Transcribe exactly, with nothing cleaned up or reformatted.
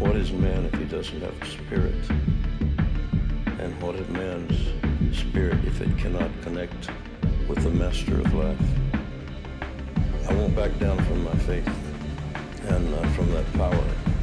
What is man if he doesn't have a spirit? And what is man's spirit if it cannot connect with the master of life? I won't back down from my faith and uh, from that power.